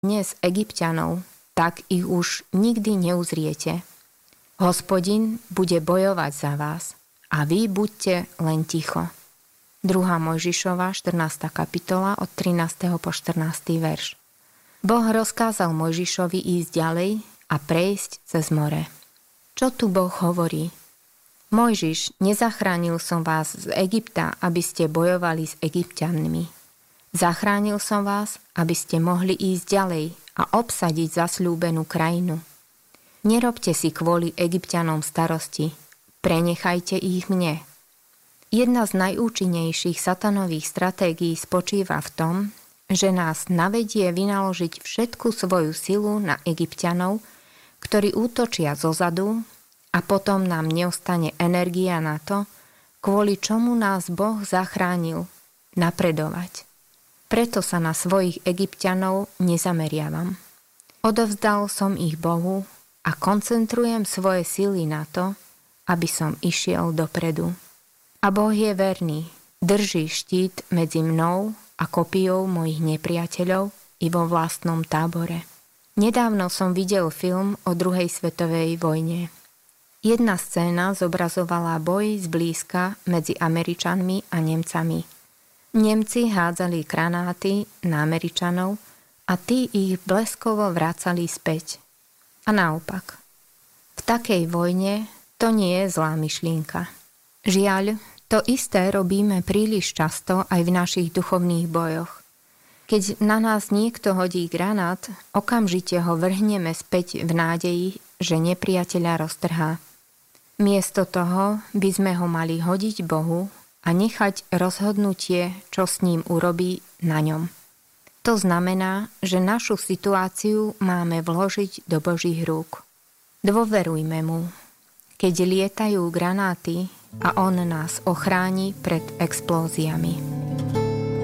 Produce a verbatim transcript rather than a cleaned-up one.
dnes Egypťanov, tak ich už nikdy neuzriete. Hospodin bude bojovať za vás a vy buďte len ticho. druhá Mojžišova, štrnásta kapitola, od trinásteho po štrnásty verš. Boh rozkázal Mojžišovi ísť ďalej a prejsť cez more. Čo tu Boh hovorí? Mojžiš, nezachránil som vás z Egypta, aby ste bojovali s Egypťanmi. Zachránil som vás, aby ste mohli ísť ďalej a obsadiť zasľúbenú krajinu. Nerobte si kvôli Egypťanom starosti, prenechajte ich mne. Jedna z najúčinnejších satanových stratégií spočíva v tom, že nás navedie vynaložiť všetku svoju silu na Egypťanov, ktorí útočia zozadu, a potom nám neostane energia na to, kvôli čomu nás Boh zachránil, napredovať. Preto sa na svojich Egypťanov nezameriavam. Odovzdal som ich Bohu a koncentrujem svoje sily na to, aby som išiel dopredu. A Boh je verný, drží štít medzi mnou a kopijou mojich nepriateľov i vo vlastnom tábore. Nedávno som videl film o druhej svetovej vojne. Jedna scéna zobrazovala boj zblízka medzi Američanmi a Nemcami. Nemci hádzali granáty na Američanov a tí ich bleskovo vracali späť. A naopak. V takej vojne to nie je zlá myšlienka. Žiaľ, to isté robíme príliš často aj v našich duchovných bojoch. Keď na nás niekto hodí granát, okamžite ho vrhneme späť v nádeji, že nepriateľa roztrhá. Miesto toho by sme ho mali hodiť Bohu a nechať rozhodnutie, čo s ním urobí, na ňom. To znamená, že našu situáciu máme vložiť do Božích rúk. Dôverujme mu. Keď lietajú granáty a on nás ochráni pred explóziami.